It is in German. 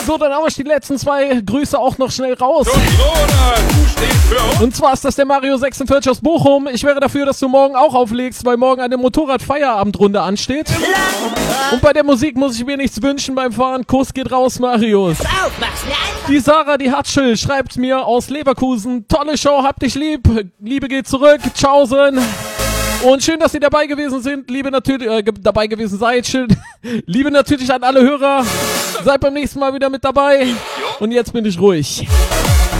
So, dann haue ich die letzten 2 Grüße auch noch schnell raus. Und zwar ist das der Mario46 aus Bochum. Ich wäre dafür, dass du morgen auch auflegst, weil morgen eine Motorrad-Feierabendrunde ansteht. Und bei der Musik muss ich mir nichts wünschen beim Fahren. Kuss geht raus, Marius. Die Sarah, die Hatschill, schreibt mir aus Leverkusen. Tolle Show, hab dich lieb. Liebe geht zurück. Tschaußen. Und schön, dass ihr dabei gewesen sind. Liebe natürlich, dabei gewesen seid. Schön. Liebe natürlich an alle Hörer. Seid beim nächsten Mal wieder mit dabei. Und jetzt bin ich ruhig.